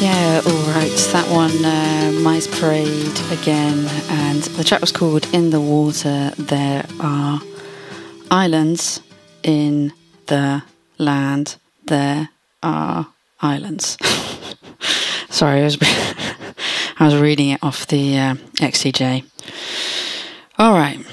Yeah, alright, that one, Mice Parade again, and the track was called In the Water. There are islands in the land, there are islands. Sorry, I was reading it off the XCJ. Alright,